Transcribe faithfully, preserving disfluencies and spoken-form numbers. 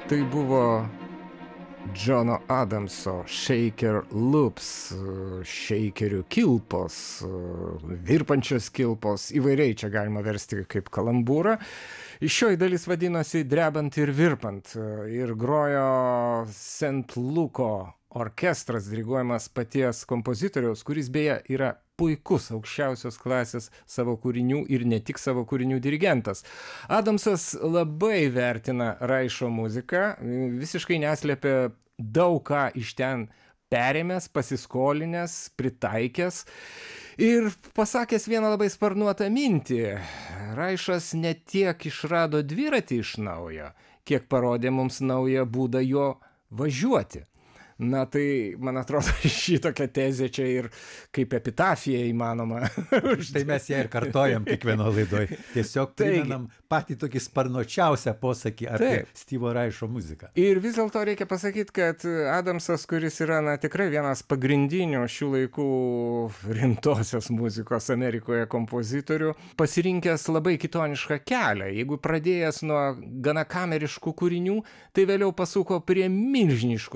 Tai buvo Džono Adamso Shaker Loops, šeikerių kilpos, virpančios kilpos, įvairiai čia galima versti kaip kalambūrą. Šioji dalis vadinosi Drebant ir virpant ir grojo Sent Luko orkestras, diriguojamas paties kompozitoriaus, kuris beje yra puikus aukščiausios klasės savo kūrinių ir ne tik savo kūrinių dirigentas. Adamsas labai vertina Raišo muziką, visiškai neslėpia daug ką iš ten perėmęs, pasiskolinęs, pritaikęs ir pasakęs vieną labai sparnuotą mintį. Raišas ne tiek išrado dviratį iš naujo, kiek parodė mums naują būdą jo važiuoti. Na tai, man atrodo, šitokia tezė čia ir kaip epitafija įmanoma. Tai mes ją ir kartojam kiekvieno laidoj. Tiesiog primenam patį tokį sparnuočiausią posakį apie Styvo Raišo muziką. Ir vis dėlto reikia pasakyti, kad Adamsas, kuris yra na, tikrai vienas pagrindinių šių laikų rimtosios muzikos Amerikoje kompozitorių, pasirinkęs labai kitonišką kelią. Jeigu pradėjęs nuo gana kameriškų kūrinių, tai vėliau pasuko prie milžiniškų